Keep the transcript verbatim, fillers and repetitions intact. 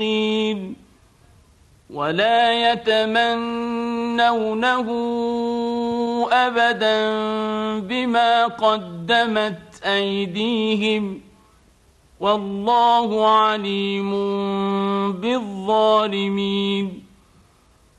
ولا يتمنونه أبدا بما قدمت أيديهم والله عليم بالظالمين.